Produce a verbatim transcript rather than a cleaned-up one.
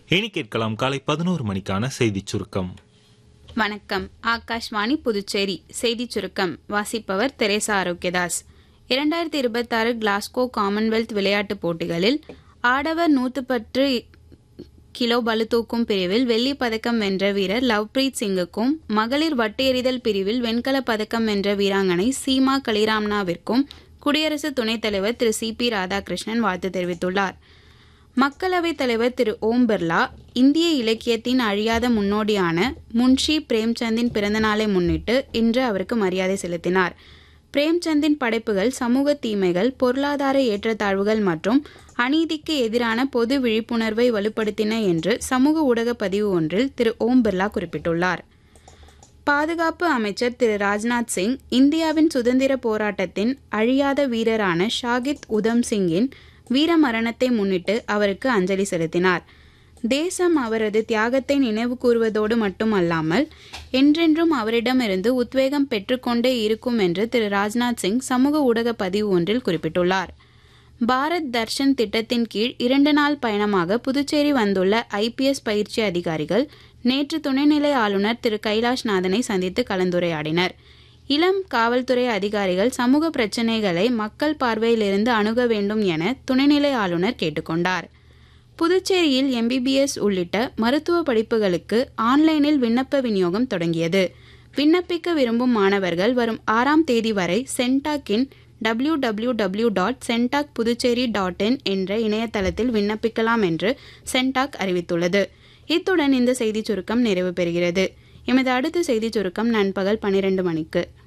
இனி கேட்கலாம் காலை பதினோரு மணிக்கான செய்திச் சுருக்கம். வணக்கம். ஆகாஷ்வாணி புதுச்சேரி செய்திச் சுருக்கம் வாசிப்பவர் தெரேசா ஆரோக்கியதாஸ். இரண்டாயிரத்தி இருபத்தாறு கிளாஸ்கோ காமன்வெல்த் விளையாட்டுப் போட்டிகளில் ஆடவர் நூற்று பத்து கிலோ பளுதூக்கும் பிரிவில் வெள்ளிப் பதக்கம் வென்ற வீரர் லவ்பிரீத் சிங்குக்கும், மகளிர் வட்டு எறிதல் பிரிவில் வெண்கலப் பதக்கம் வென்ற வீராங்கனை சீமா கலிராம்னாவிற்கும் குடியரசு துணைத் தலைவர் திரு சி பி ராதாகிருஷ்ணன் வாழ்த்து தெரிவித்துள்ளார். மக்களவைத் தலைவர் திரு ஓம் பிர்லா இந்திய இலக்கியத்தின் அழியாத முன்னோடியான முன்ஷி பிரேம்சந்தின் பிறந்தநாளை முன்னிட்டு இன்று அவருக்கு மரியாதை செலுத்தினார். பிரேம்சந்தின் படைப்புகள் சமூக தீமைகள், பொருளாதார ஏற்றத்தாழ்வுகள் மற்றும் அநீதிக்கு எதிரான பொது விழிப்புணர்வை வலுப்படுத்தின என்று சமூக ஊடக பதிவு ஒன்றில் திரு ஓம் பிர்லா குறிப்பிட்டுள்ளார். பாதுகாப்பு அமைச்சர் திரு ராஜ்நாத் சிங் இந்தியாவின் சுதந்திர போராட்டத்தின் அழியாத வீரரான ஷாகித் உதம் சிங்கின் வீர மரணத்தை முன்னிட்டு அவருக்கு அஞ்சலி செலுத்தினார். தேசம் அவரது தியாகத்தை நினைவு கூறுவதோடு மட்டுமல்லாமல் என்றென்றும் அவரிடமிருந்து உத்வேகம் பெற்றுக்கொண்டே இருக்கும் என்று திரு ராஜ்நாத் சிங் சமூக ஊடக பதிவு ஒன்றில் குறிப்பிட்டுள்ளார். பாரத் தர்ஷன் திட்டத்தின் கீழ் இரண்டு நாள் பயணமாக புதுச்சேரி வந்துள்ள ஐ பி எஸ் பயிற்சி அதிகாரிகள் நேற்று துணைநிலை ஆளுநர் திரு கைலாஷ்நாதனை சந்தித்து கலந்துரையாடினர். இளம் காவல்துறை அதிகாரிகள் சமூக பிரச்சினைகளை மக்கள் பார்வையிலிருந்து அணுக வேண்டும் என துணைநிலை ஆளுநர் கேட்டுக்கொண்டார். புதுச்சேரியில் எம் பி பி எஸ் உள்ளிட்ட மருத்துவ படிப்புகளுக்கு ஆன்லைனில் விண்ணப்ப விநியோகம் தொடங்கியது. விண்ணப்பிக்க விரும்பும் மாணவர்கள் வரும் ஆறாம் தேதி வரை சென்டாக்கின் W W W dot CENTAC Puducherry dot in என்ற இணையதளத்தில் விண்ணப்பிக்கலாம் என்று சென்டாக் அறிவித்துள்ளது. இத்துடன் இந்த செய்திச் சுருக்கம் நிறைவு பெறுகிறது. எமது அடுத்த செய்திச் சுருக்கம் நண்பகல் பனிரெண்டு மணிக்கு.